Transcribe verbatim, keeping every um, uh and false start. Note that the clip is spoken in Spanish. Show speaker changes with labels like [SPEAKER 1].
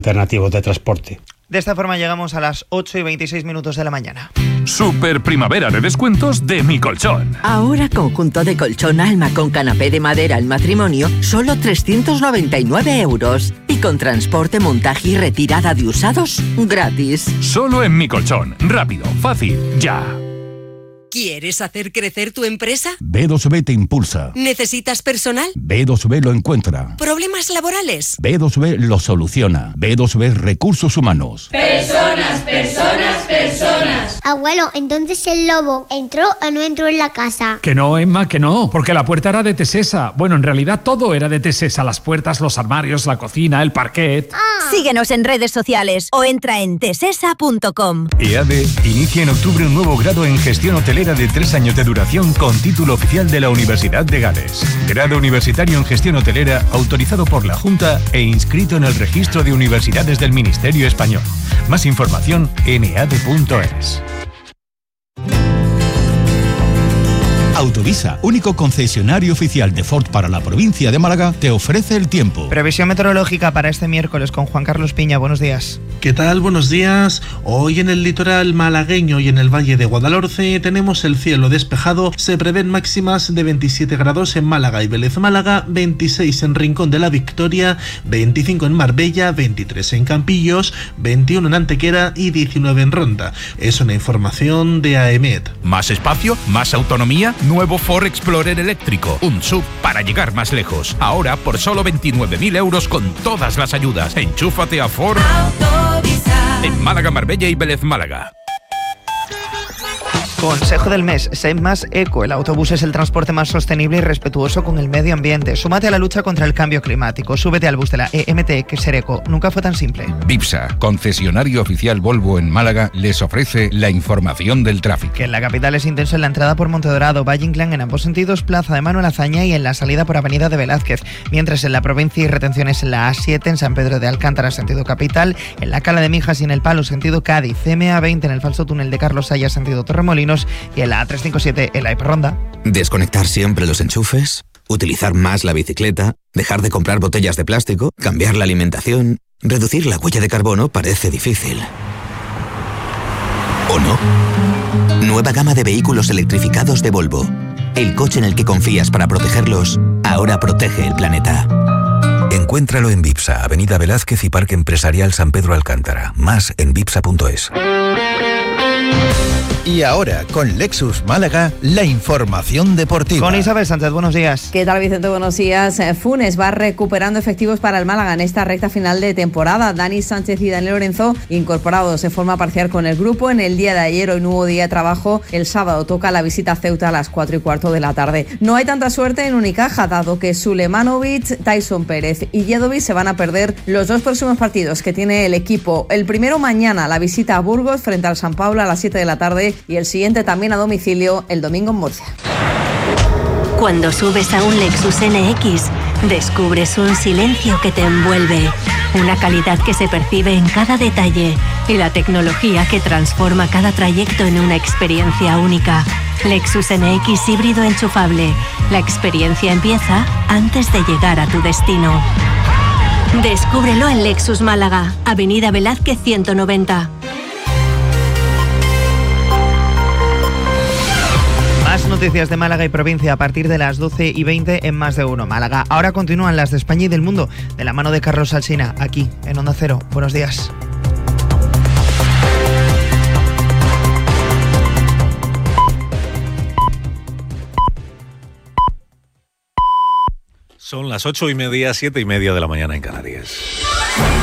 [SPEAKER 1] alternativos de transporte.
[SPEAKER 2] De esta forma llegamos a las ocho y veintiséis minutos de la mañana.
[SPEAKER 3] Super primavera de descuentos de Mi Colchón.
[SPEAKER 4] Ahora conjunto de colchón Alma con canapé de madera al matrimonio, solo trescientos noventa y nueve euros. Y con transporte, montaje y retirada de usados, gratis.
[SPEAKER 3] Solo en Mi Colchón. Rápido, fácil, ya.
[SPEAKER 5] ¿Quieres hacer crecer tu empresa?
[SPEAKER 6] B dos B te impulsa.
[SPEAKER 5] ¿Necesitas personal?
[SPEAKER 6] B dos B lo encuentra.
[SPEAKER 5] ¿Problemas laborales?
[SPEAKER 6] B dos B lo soluciona. B dos B Recursos Humanos.
[SPEAKER 7] Personas, personas, personas.
[SPEAKER 8] Abuelo, entonces el lobo entró o no entró en la casa.
[SPEAKER 9] Que no, Emma, que no, porque la puerta era de Tesesa. Bueno, en realidad todo era de Tesesa. Las puertas, los armarios, la cocina, el parquet.
[SPEAKER 8] Ah.
[SPEAKER 10] Síguenos en redes sociales o entra en tesesa punto com.
[SPEAKER 11] EADE inicia en octubre un nuevo grado en gestión hotelera de tres años de duración con título oficial de la Universidad de Gales. Grado universitario en gestión hotelera autorizado por la Junta e inscrito en el registro de universidades del Ministerio Español. Más información en eade punto es.
[SPEAKER 6] Autovisa, único concesionario oficial de Ford para la provincia de Málaga, te ofrece el tiempo.
[SPEAKER 2] Previsión meteorológica para este miércoles con Juan Carlos Piña. Buenos días.
[SPEAKER 12] ¿Qué tal? Buenos días. Hoy en el litoral malagueño y en el Valle de Guadalhorce tenemos el cielo despejado. Se prevén máximas de veintisiete grados en Málaga y Vélez Málaga, veintiséis en Rincón de la Victoria, veinticinco en Marbella, veintitrés en Campillos, veintiuno en Antequera y diecinueve en Ronda. Es una información de AEMET.
[SPEAKER 3] Más espacio, más autonomía. Nuevo Ford Explorer eléctrico. Un S U V para llegar más lejos. Ahora por solo veintinueve mil euros con todas las ayudas. Enchúfate a Ford Autovisa. En Málaga, Marbella y Vélez Málaga.
[SPEAKER 2] Consejo del mes, sé más eco. El autobús es el transporte más sostenible y respetuoso con el medio ambiente. Súmate a la lucha contra el cambio climático. Súbete al bus de la E M T, que ser eco nunca fue tan simple.
[SPEAKER 11] Bipsa, concesionario oficial Volvo en Málaga, les ofrece la información del tráfico.
[SPEAKER 2] Que en la capital es intenso en la entrada por Montedorado, Valle Inclán en ambos sentidos, Plaza de Manuel Azaña y en la salida por Avenida de Velázquez. Mientras en la provincia hay retenciones en la A siete, en San Pedro de Alcántara, sentido capital, en la Cala de Mijas y en el Palo, sentido Cádiz, C M A veinte en el falso túnel de Carlos Saya, sentido Torremolinos, y en la A trescientos cincuenta y siete en la Hiperronda.
[SPEAKER 13] Desconectar siempre los enchufes, utilizar más la bicicleta, dejar de comprar botellas de plástico, cambiar la alimentación. Reducir la huella de carbono parece difícil. ¿O no? Nueva gama de vehículos electrificados de Volvo. El coche en el que confías para protegerlos, ahora protege el planeta.
[SPEAKER 14] Encuéntralo en Bipsa, Avenida Velázquez y Parque Empresarial San Pedro Alcántara. Más en bipsa punto es.
[SPEAKER 15] Y ahora, con Lexus Málaga, la información deportiva.
[SPEAKER 2] Con Isabel Sánchez, buenos días.
[SPEAKER 16] ¿Qué tal, Vicente? Buenos días. Funes va recuperando efectivos para el Málaga en esta recta final de temporada. Dani Sánchez y Daniel Lorenzo incorporados de forma parcial con el grupo. En el día de ayer, hoy nuevo día de trabajo. El sábado toca la visita a Ceuta a las cuatro y cuarto de la tarde. No hay tanta suerte en Unicaja, dado que Sulemanovic, Tyson Pérez y Jedovic se van a perder los dos próximos partidos que tiene el equipo. El primero mañana, la visita a Burgos frente al San Pablo a las siete de la tarde, y el siguiente también a domicilio el domingo en Murcia.
[SPEAKER 10] Cuando subes a un Lexus N X, descubres un silencio que te envuelve, una calidad que se percibe en cada detalle y la tecnología que transforma cada trayecto en una experiencia única. Lexus N X híbrido enchufable. La experiencia empieza antes de llegar a tu destino. Descúbrelo en Lexus Málaga, Avenida Velázquez ciento noventa.
[SPEAKER 2] Más noticias de Málaga y provincia a partir de las doce y veinte en Más de Uno Málaga. Ahora continúan las de España y del mundo, de la mano de Carlos Alsina, aquí en Onda Cero. Buenos días.
[SPEAKER 17] Son las ocho y media, siete y media de la mañana en Canarias.